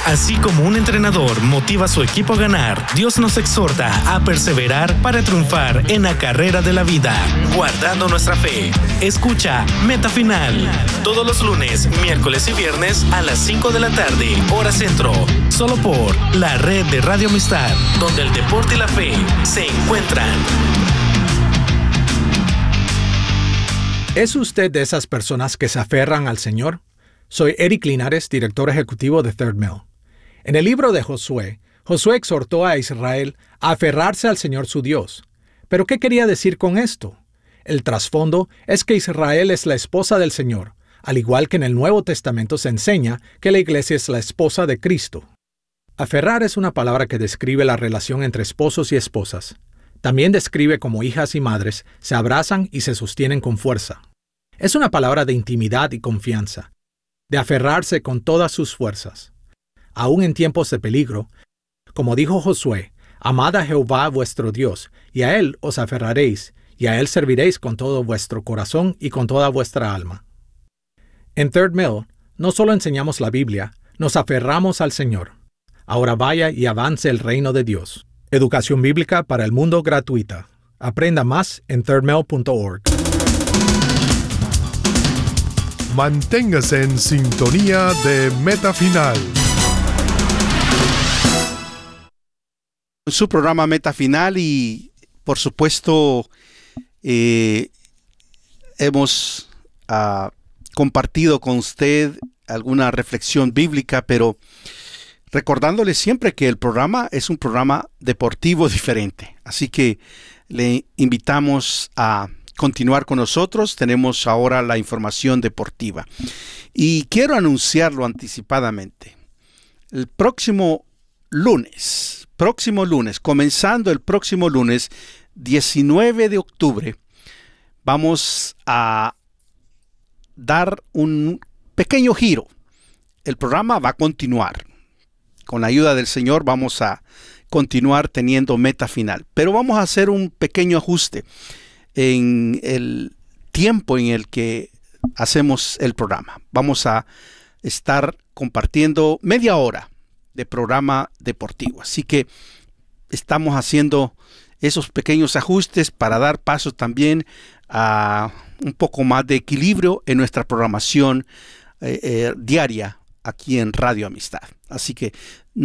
Así como un entrenador motiva a su equipo a ganar, Dios nos exhorta a perseverar para triunfar en la carrera de la vida, guardando nuestra fe. Escucha Meta Final, todos los lunes, miércoles y viernes a las 5 de la tarde, hora centro, solo por la red de Radio Amistad, donde el deporte y la fe se encuentran. ¿Es usted de esas personas que se aferran al Señor? Soy Eric Linares, director ejecutivo de Third Mill. En el libro de Josué, Josué exhortó a Israel a aferrarse al Señor su Dios. ¿Pero qué quería decir con esto? El trasfondo es que Israel es la esposa del Señor, al igual que en el Nuevo Testamento se enseña que la iglesia es la esposa de Cristo. Aferrar es una palabra que describe la relación entre esposos y esposas. También describe cómo hijas y madres se abrazan y se sostienen con fuerza. Es una palabra de intimidad y confianza, de aferrarse con todas sus fuerzas. Aún en tiempos de peligro, como dijo Josué, amad a Jehová vuestro Dios, y a Él os aferraréis, y a Él serviréis con todo vuestro corazón y con toda vuestra alma. En Third Mill, no solo enseñamos la Biblia, nos aferramos al Señor. Ahora vaya y avance el reino de Dios. Educación bíblica para el mundo gratuita. Aprenda más en thirdmill.org. Manténgase en sintonía de Meta Final. Su programa Meta Final y, por supuesto, hemos compartido con usted alguna reflexión bíblica, pero recordándole siempre que el programa es un programa deportivo diferente. Así que le invitamos a continuar con nosotros. Tenemos ahora la información deportiva. Y quiero anunciarlo anticipadamente. El próximo lunes, comenzando el próximo lunes, 19 de octubre, vamos a dar un pequeño giro. El programa va a continuar. Con la ayuda del Señor vamos a continuar teniendo Meta Final. Pero vamos a hacer un pequeño ajuste en el tiempo en el que hacemos el programa. Vamos a estar compartiendo media hora de programa deportivo. Así que estamos haciendo esos pequeños ajustes para dar paso también a un poco más de equilibrio en nuestra programación diaria aquí en Radio Amistad. Así que